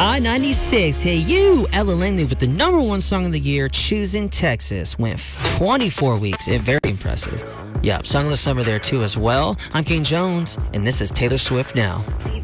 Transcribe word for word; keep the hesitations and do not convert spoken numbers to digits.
I ninety-six, hey you, Ella Langley with the number one song of the year, Choosing Texas. Went twenty-four weeks, it, very impressive. Yeah, song of the summer there too as well. I'm King Jones, and this is Taylor Swift Now.